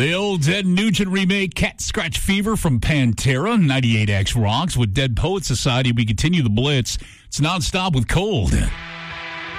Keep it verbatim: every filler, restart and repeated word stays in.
The old Ted Nugent remake, Cat Scratch Fever from Pantera, ninety-eight X Rocks. With Dead Poet Society, we continue the Blitz. It's nonstop with Cold.